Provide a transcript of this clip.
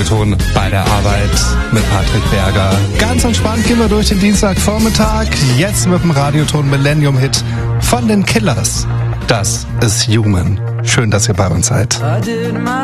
Radioton bei der Arbeit mit Patrick Berger. Ganz entspannt gehen wir durch den Dienstagvormittag. Jetzt mit dem Radioton Millennium-Hit von den Killers. Das ist Human. Schön, dass ihr bei uns seid.